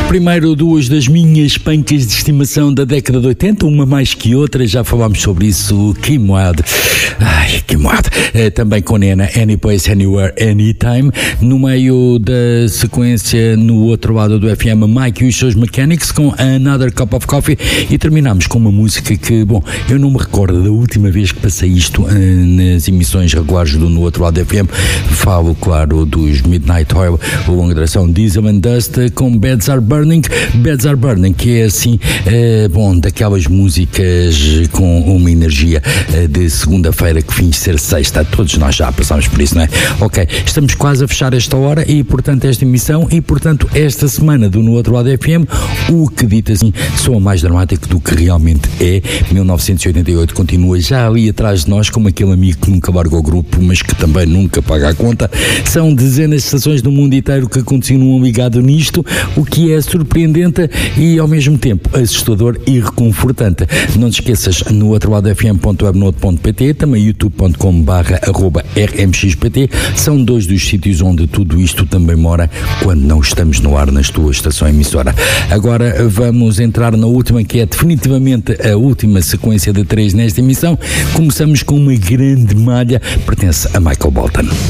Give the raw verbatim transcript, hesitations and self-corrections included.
Primeiro, duas das minhas pancas de estimação da década de oitenta, uma mais que outra, já falámos sobre isso. Que moado. Ai, que moado. É, também com Nena, Any Place, Anywhere, Anytime. No meio da sequência, no outro lado do F M, Mike e os seus Mechanics com Another Cup of Coffee. E terminamos com uma música que, bom, eu não me recordo da última vez que passei isto uh, nas emissões regulares do No Outro Lado do F M. Falo, claro, dos Midnight Oil, a longa duração Diesel and Dust, com Beds Are Burning. Beds Are Burning, que é assim, uh, bom, daquelas músicas com uma energia uh, de segunda-feira que finge ser sexta. Todos nós já passámos por isso, não é? Ok, estamos quase a fechar esta hora e, portanto, esta emissão e, portanto, esta semana do No Outro Lado do F M, o que dito assim, soa mais dramático do que realmente é. mil novecentos e oitenta e oito continua já ali atrás de nós, como aquele amigo que nunca larga o grupo, mas que também nunca paga a conta. São dezenas de estações do mundo inteiro que continuam ligados nisto, o que é surpreendente e, ao mesmo tempo, assustador e reconfortante. Não te esqueças, no outro lado f m ponto webnode ponto p t, também youtube ponto com barra arroba r m x p t, são dois dos sítios onde tudo isto também mora quando não estamos no ar nas tuas estação emissora. Agora vamos entrar na última, que é definitivamente a última sequência de três nesta emissão. Começamos com uma grande malha, pertence a Michael Bolton.